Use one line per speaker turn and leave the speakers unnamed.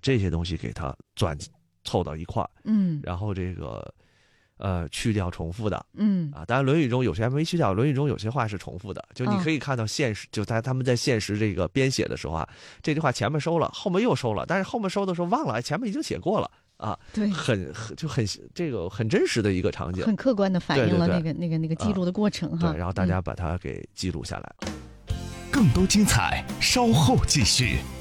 这些东西给它凑到一块儿，然后这个去掉重复的，当然《论语》中有些还没去掉，《论语》中有些话是重复的，就你可以看到现实，就他们在现实这个编写的时候啊，这句话前面收了，后面又收了，但是后面收的时候忘了，前面已经写过了。
对，
很这个很真实的一个场景，
很客观的反映了
对
那个记录的过程哈。
对，然后大家把它给记录下来。
更多精彩，稍后继续。